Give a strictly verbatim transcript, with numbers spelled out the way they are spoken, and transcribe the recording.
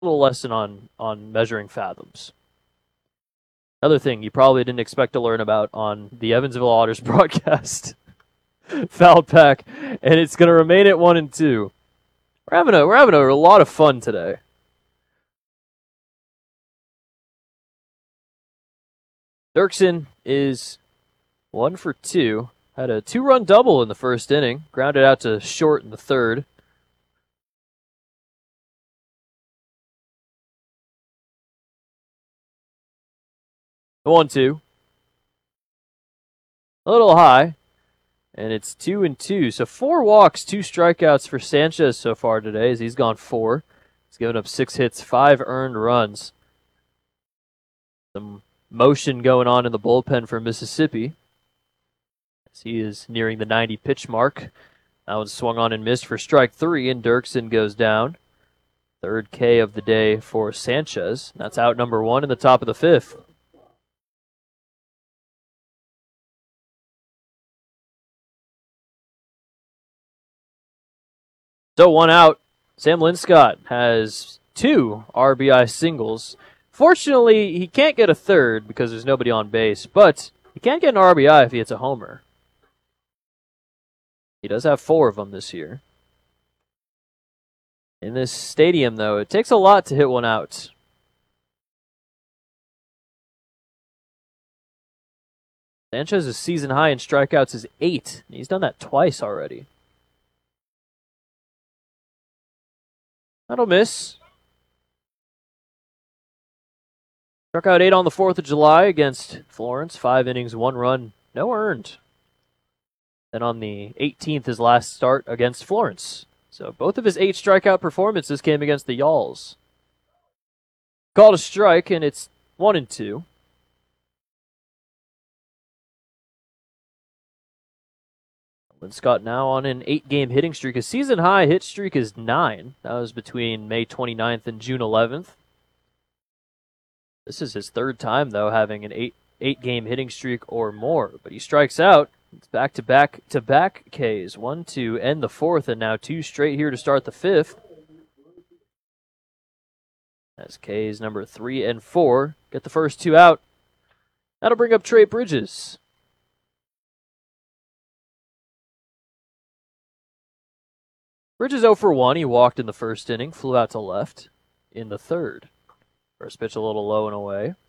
little lesson on on measuring fathoms. Another thing you probably didn't expect to learn about on the Evansville Otters broadcast. Foul pack, and it's going to remain at one and two. We're having a we're having a, a lot of fun today. Dirksen is one for two. Had a two-run double in the first inning. Grounded out to short in the third. one two. A little high. And it's two and two. So four walks, two strikeouts for Sanchez so far today as he's gone four. He's given up six hits, five earned runs. Some motion going on in the bullpen for Mississippi as he is nearing the ninety pitch mark. That one swung on and missed for strike three, and Dirksen goes down. Third K of the day for Sanchez. That's out number one in the top of the fifth. So one out. Sam Linscott has two R B I singles. Fortunately, he can't get a third because there's nobody on base, but he can get an R B I if he hits a homer. He does have four of them this year. In this stadium, though, it takes a lot to hit one out. Sanchez's season high in strikeouts is eight. He's done that twice already. That'll miss. Struck out eight on the fourth of July against Florence. Five innings, one run, no earned. Then on the eighteenth, his last start against Florence. So both of his eight strikeout performances came against the Yalls. Called a strike, and it's one and two. Linscott now on an eight-game hitting streak. His season-high hit streak is nine. That was between May twenty-ninth and June eleventh. This is his third time, though, having an eight, eight-game hitting streak or more. But he strikes out. It's back-to-back to back Ks. One to end the fourth, and now two straight here to start the fifth. As Ks number three and four get the first two out. That'll bring up Trey Bridges. Bridges oh for one. He walked in the first inning, flew out to left in the third. First pitch a little low and away.